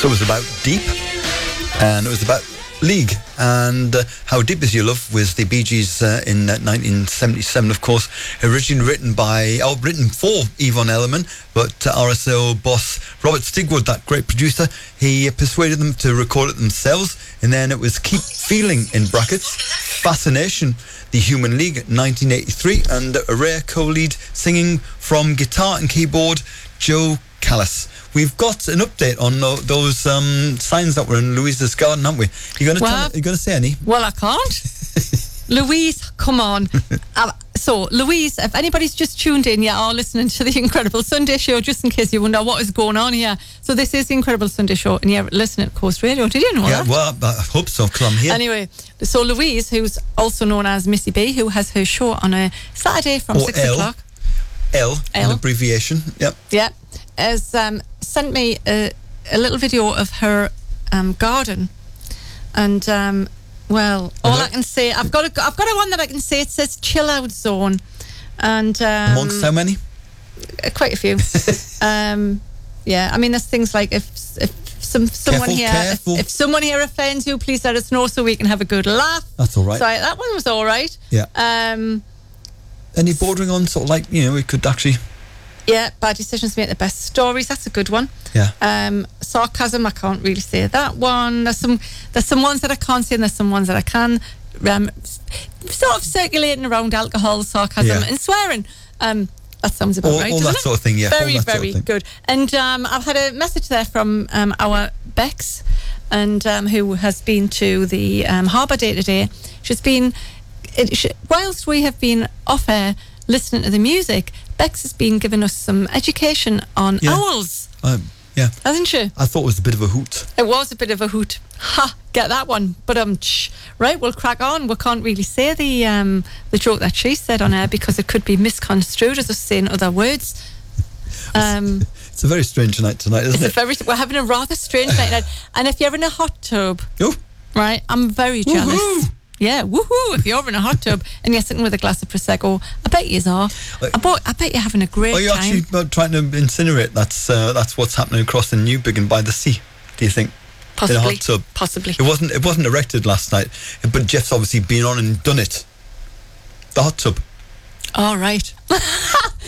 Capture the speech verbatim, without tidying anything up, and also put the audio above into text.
So it was about Deep, and it was about League, and uh, How Deep Is Your Love was the Bee Gees uh, in uh, nineteen seventy-seven, of course, originally written by, oh, written for Yvonne Elliman, but uh, R S O boss Robert Stigwood, that great producer, he uh, persuaded them to record it themselves, and then it was Keep Feeling, in brackets, Fascination, The Human League, nineteen eighty-three, and a rare co-lead singing from guitar and keyboard, Joe Callis. We've got an update on uh, those um, signs that were in Louise's garden, haven't we? You going to well, you going to say any? Well, I can't. Louise, come on. uh, so, Louise, if anybody's just tuned in, yeah, or listening to the Incredible Sunday Show, just in case you wonder what is going on here. So, this is the Incredible Sunday Show, and you're listening to Coast Radio. Did you know yeah, that? Well, I hope so, because I'm here. Anyway, so Louise, who's also known as Missy B, who has her show on a Saturday from or six L. o'clock. L, L. an abbreviation. Yep. Yeah. Has um, sent me a, a little video of her um, garden, and um, well, all I can say, I've got a, I've got a one that I can say. It says chill out zone, and um, amongst how many? Quite a few. um, yeah, I mean, there's things like if if some someone Careful, here, careful. If, if someone here offends you, please let us know so we can have a good laugh. That's all right. So I, that one was all right. Yeah. Um, Any bordering on sort of like, you know, we could actually. Yeah, bad decisions make the best stories. That's a good one. Yeah. Um, sarcasm, I can't really say that one. There's some there's some ones that I can't say, and there's some ones that I can. Um, sort of circulating around alcohol, sarcasm, Yeah. and swearing. Um, that sounds about all, right. all doesn't that it? sort of thing. Yeah. Very, all that very sort of thing. good. And um, I've had a message there from um, our Bex, and um, who has been to the um, Harbour Day today. She's been, it, she, whilst we have been off air listening to the music, Bex has been giving us some education on Yeah. owls, Um, yeah. hasn't she? I thought it was a bit of a hoot. It was a bit of a hoot. Ha! Get that one. But um, shh. Right, we'll crack on. We can't really say the um the joke that she said on air because it could be misconstrued as us saying other words. Um, It's a very strange night tonight, isn't it's it? a very we're having a rather strange night, and if you're in a hot tub, Oh. right, I'm very jealous. Woohoo. Yeah, woohoo! If you're in a hot tub and you're sitting with a glass of prosecco, I bet you are. I, bet, I bet you're having a great Are you time. actually uh, trying to incinerate? That's uh, that's what's happening across in Newbiggin by the sea. Do you think? Possibly. In a hot tub. Possibly. It wasn't. It wasn't erected last night, but Jeff's obviously been on and done it. The hot tub. All right.